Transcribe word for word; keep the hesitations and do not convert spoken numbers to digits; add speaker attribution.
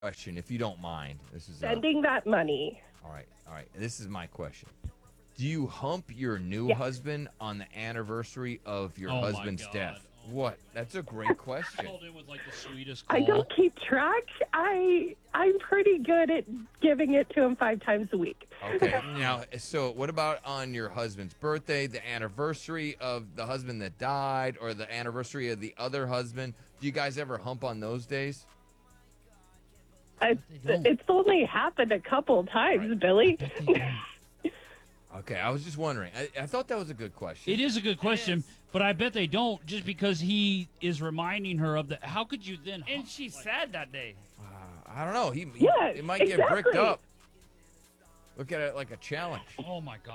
Speaker 1: question, if you don't mind. This is a,
Speaker 2: Spending that money.
Speaker 1: all right, all right. This is my question. Do you hump your new
Speaker 2: Yeah.
Speaker 1: husband on the anniversary of your
Speaker 3: Oh, my
Speaker 1: husband's
Speaker 3: God.
Speaker 1: death?
Speaker 3: Oh.
Speaker 1: What? That's a great question.
Speaker 3: Called in with like the sweetest call.
Speaker 2: I don't keep track. I I'm pretty good at giving it to him five times a week.
Speaker 1: Okay. Now, so what about on your husband's birthday, the anniversary of the husband that died, or the anniversary of the other husband? Do you guys ever hump on those days?
Speaker 2: It's,
Speaker 3: they don't.
Speaker 2: it's only happened a couple times,
Speaker 1: Right.
Speaker 2: Billy.
Speaker 3: Bet they don't.
Speaker 1: Okay, I was just wondering. I, I thought that was a good question.
Speaker 3: It is a good question, but I bet they don't just because he is reminding her of that. How could you then?
Speaker 4: And she's sad that day.
Speaker 1: Uh, I don't know. He, he
Speaker 2: Yeah,
Speaker 1: it might get bricked
Speaker 2: exactly.
Speaker 1: up. Look at it like a challenge.
Speaker 3: Oh my God.